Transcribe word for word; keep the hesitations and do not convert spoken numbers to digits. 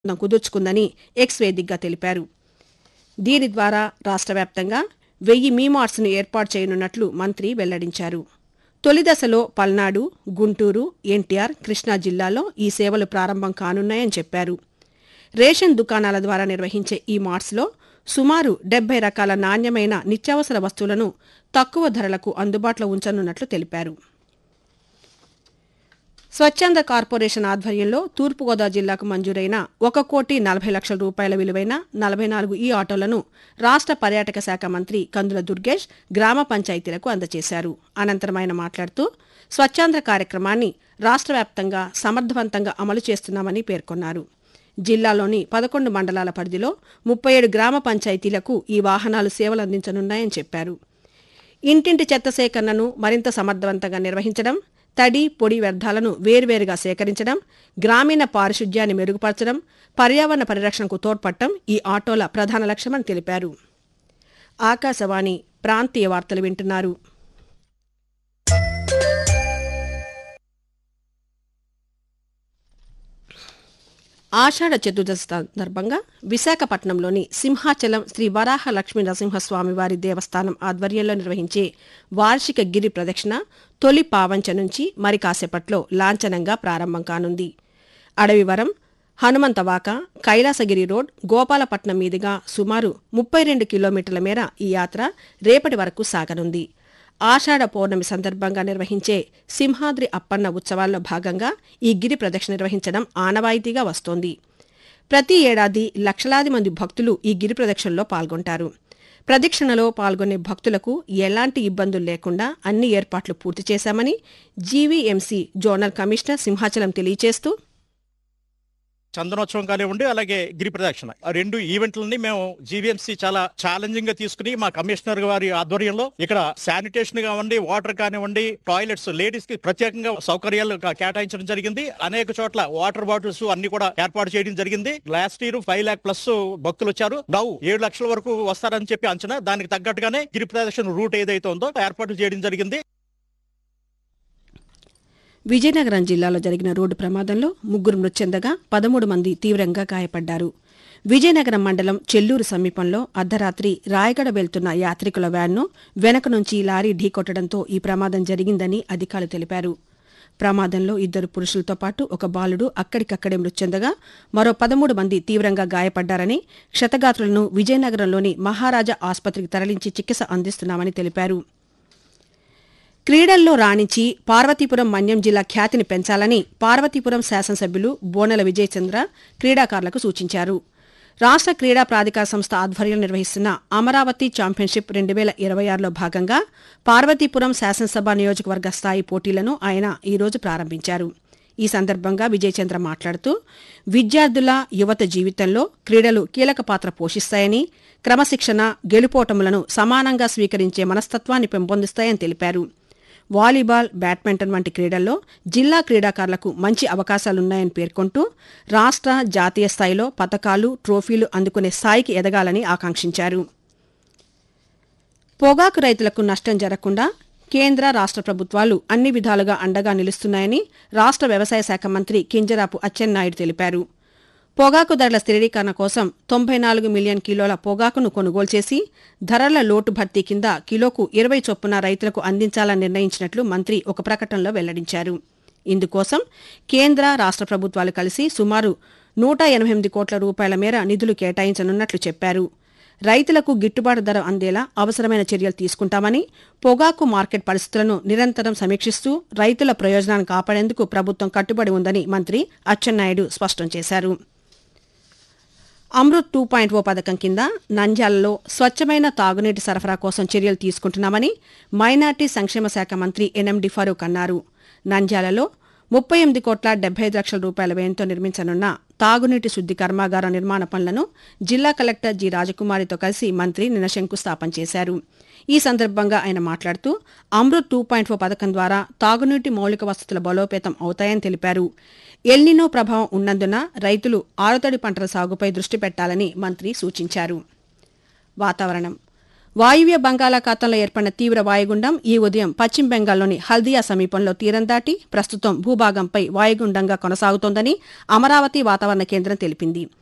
ఒప్పందం కుదుర్చుకుందని ఎక్స్ వేదికగా తెలిపారు. దీని ద్వారా రాష్ట్ర వ్యాప్తంగా వెయ్యి మీమార్ట్స్ను ఏర్పాటు చేయనున్నట్లు మంత్రి వెల్లడించారు. తొలి దశలో పల్నాడు, గుంటూరు, ఎన్టీఆర్, కృష్ణా జిల్లాల్లో ఈ సేవలు ప్రారంభం కానున్నాయని చెప్పారు. రేషన్ దుకాణాల ద్వారా నిర్వహించే ఈ మార్ట్స్లో సుమారు డెబ్బై రకాల నాణ్యమైన నిత్యావసర వస్తువులను తక్కువ ధరలకు అందుబాటులో ఉంచనున్నట్లు తెలిపారు. స్వచ్ఛంద కార్పొరేషన్ ఆధ్వర్యంలో తూర్పుగోదావరి జిల్లాకు మంజూరైన ఒక కోటి నలభై లక్షల రూపాయల విలువైన నలభై నాలుగు ఈ ఆటోలను రాష్ట్ర పర్యాటక శాఖ మంత్రి కందుల దుర్గేష్ గ్రామ పంచాయతీలకు అందజేశారు. అనంతరం ఆయన మాట్లాడుతూ స్వచ్ఛాంధ్ర కార్యక్రమాన్ని రాష్ట్ర వ్యాప్తంగా సమర్థవంతంగా అమలు చేస్తున్నామని పేర్కొన్నారు. జిల్లాలోని పదకొండు మండలాల పరిధిలో ముప్పై ఏడు గ్రామ పంచాయతీలకు ఈ వాహనాలు సేవలు అందించనున్నాయని చెప్పారు. ఇంటింటి చెత్త సేకరణను మరింత సమర్థవంతంగా నిర్వహించడం, తడి పొడి వ్యర్థాలను వేర్వేరుగా సేకరించడం, గ్రామీణ పారిశుధ్యాన్ని మెరుగుపరచడం, పర్యావరణ పరిరక్షణకు తోడ్పడటం ఈ ఆటోల ప్రధాన లక్ష్యమని తెలిపారు. ఆకాశవాణి ప్రాంతీయ వార్తలు వింటున్నారు. ఆషాఢ చతుర్దశి సందర్భంగా విశాఖపట్నంలోని సింహాచలం శ్రీ వరాహ లక్ష్మీ నరసింహస్వామి వారి దేవస్థానం ఆధ్వర్యంలో నిర్వహించే వార్షిక గిరి ప్రదక్షిణ తొలి పావంచ నుంచి మరి కాసేపట్లో లాంఛనంగా ప్రారంభం కానుంది. అడవివరం, హనుమంతవాక, కైలాసగిరి రోడ్, గోపాలపట్నం మీదుగా సుమారు ముప్పై రెండు కిలోమీటర్ల మేర ఈ యాత్ర రేపటి వరకు సాగనుంది. ఆషాఢ పౌర్ణమి సందర్భంగా నిర్వహించే సింహాద్రి అప్పన్న ఉత్సవాల్లో భాగంగా ఈ గిరి ప్రదక్షిణ నిర్వహించడం ఆనవాయితీగా వస్తోంది. ప్రతి ఏడాది లక్షలాది మంది భక్తులు ఈ గిరి ప్రదక్షిణలో పాల్గొంటారు. ప్రదక్షిణలో పాల్గొనే భక్తులకు ఎలాంటి ఇబ్బందులు లేకుండా అన్ని ఏర్పాట్లు పూర్తి చేశామని జీవీఎంసీ జోనల్ కమిషనర్ సింహాచలం తెలియజేస్తూ, చందనోత్సవం కానివ్వండి, అలాగే గిరి ప్రదక్షిణ ఆ రెండు ఈవెంట్లని మేము జీవీఎంసీ చాలా ఛాలెంజింగ్ గా తీసుకుని మా కమిషనర్ వారి ఆధ్వర్యంలో ఇక్కడ శానిటేషన్ కానివ్వండి, వాటర్ కానివ్వండి, టాయిలెట్స్ లేడీస్ కి ప్రత్యేకంగా సౌకర్యాలు కేటాయించడం జరిగింది. అనేక చోట్ల వాటర్ బాటిల్స్ అన్ని కూడా ఏర్పాటు చేయడం జరిగింది. Last year five lock plus భక్తులు వచ్చారు. నౌ ఏడు లక్షల వరకు వస్తారని చెప్పి అంచనా. దానికి తగ్గట్టుగానే గిరి ప్రదక్షిణ రూట్ ఏదైతే ఉందో ఏర్పాటు చేయడం జరిగింది. విజయనగరం జిల్లాలో జరిగిన రోడ్డు ప్రమాదంలో ముగ్గురు మృతి చెందగా పదమూడు మంది తీవ్రంగా గాయపడ్డారు. విజయనగరం మండలం చెల్లూరు సమీపంలో అర్ధరాత్రి రాయగడ వెళ్తున్న యాత్రికుల వ్యాన్ను వెనక నుంచి లారీ ఢీకొట్టడంతో ఈ ప్రమాదం జరిగిందని అధికారులు తెలిపారు. ప్రమాదంలో ఇద్దరు పురుషులతో పాటు ఒక బాలుడు అక్కడికక్కడే మృతి చెందగా మరో పదమూడు మంది తీవ్రంగా గాయపడ్డారని, క్షతగాత్రులను విజయనగరంలోని మహారాజా ఆసుపత్రికి తరలించి చికిత్స అందిస్తున్నామని తెలిపారు. క్రీడల్లో రాణించి పార్వతీపురం మన్యం జిల్లా ఖ్యాతిని పెంచాలని పార్వతీపురం శాసనసభ్యులు బోనెల విజయచంద్ర క్రీడాకారులకు సూచించారు. రాష్ట్ర క్రీడా ప్రాధికార సంస్థ ఆధ్వర్యంలో నిర్వహిస్తున్న అమరావతి ఛాంపియన్షిప్ రెండు వేల ఇరవై ఆరులో భాగంగా పార్వతీపురం శాసనసభ నియోజకవర్గ స్థాయి పోటీలను ఆయన ఈరోజు ప్రారంభించారు. ఈ సందర్భంగా విజయచంద్ర మాట్లాడుతూ, విద్యార్థుల యువత జీవితంలో క్రీడలు కీలక పాత్ర పోషిస్తాయని, క్రమశిక్షణ, గెలుపోటములను సమానంగా స్వీకరించే మనస్తత్వాన్ని పెంపొందిస్తాయని తెలిపారు. వాలీబాల్, బ్యాడ్మింటన్ వంటి క్రీడల్లో జిల్లా క్రీడాకారులకు మంచి అవకాశాలున్నాయని పేర్కొంటూ రాష్ట్ర, జాతీయ స్థాయిలో పతకాలు, ట్రోఫీలు అందుకునే స్థాయికి ఎదగాలని ఆకాంక్షించారు. పొగాకు రైతులకు నష్టం జరగకుండా కేంద్ర, రాష్ట్ర ప్రభుత్వాలు అన్ని విధాలుగా అండగా నిలుస్తున్నాయని రాష్ట్ర వ్యవసాయ శాఖ మంత్రి కింజరాపు అచ్చెన్నాయుడు తెలిపారు. పొగాకు ధరల స్థిరీకరణ కోసం తొంభై నాలుగు మిలియన్ కిలోల పొగాకును కొనుగోలు చేసి ధరల లోటు భర్తీ కింద కిలోకు ఇరవై చొప్పున రైతులకు అందించాలని నిర్ణయించినట్లు మంత్రి ఒక ప్రకటనలో వెల్లడించారు. ఇందుకోసం కేంద్ర, రాష్ట్ర ప్రభుత్వాలు కలిసి సుమారు నూట ఎనభై ఎనిమిది కోట్ల రూపాయల మేర నిధులు కేటాయించనున్నట్లు చెప్పారు. రైతులకు గిట్టుబాటు ధర అందేలా అవసరమైన చర్యలు తీసుకుంటామని, పొగాకు మార్కెట్ పరిస్థితులను నిరంతరం సమీక్షిస్తూ రైతుల ప్రయోజనాన్ని కాపాడేందుకు ప్రభుత్వం కట్టుబడి ఉందని మంత్రి అచ్చెన్నాయుడు స్పష్టం చేశారు. అమృత్ టూ పాయింట్ ఓ పథకం కింద నంద్యాలలో స్వచ్ఛమైన తాగునీటి సరఫరా కోసం చర్యలు తీసుకుంటున్నామని మైనార్టీ సంక్షేమ శాఖ మంత్రి ఎన్ఎండి ఫరూక్ అన్నారు. నంద్యాలలో ముప్పై ఎనిమిది కోట్ల డెబ్బై ఐదు లక్షల రూపాయల వ్యయంతో నిర్మించనున్న తాగునీటి శుద్ధి కర్మాగారం నిర్మాణ పనులను జిల్లా కలెక్టర్ జి రాజకుమారితో కలిసి మంత్రి నిన్న శంకుస్థాపన చేశారు. ఈ సందర్భంగా ఆయన మాట్లాడుతూ, అమృత్ టూ పాయింట్ ఓ పథకం ద్వారా తాగునీటి మౌలిక వసతుల బలోపేతం అవుతాయని తెలిపారు. ఎల్నినో ప్రభావం ఉన్నందున రైతులు ఆరుతడి పంటల సాగుపై దృష్టి పెట్టాలని మంత్రి సూచించారు. వాతావరణం వాయువ్య బంగాళాఖాతంలో ఏర్పడిన తీవ్ర వాయుగుండం ఈ ఉదయం పశ్చిమ బెంగాల్లోని హల్దియా సమీపంలో తీరం దాటి ప్రస్తుతం భూభాగంపై వాయుగుండంగా కొనసాగుతోందని అమరావతి వాతావరణ కేంద్రం తెలిపింది.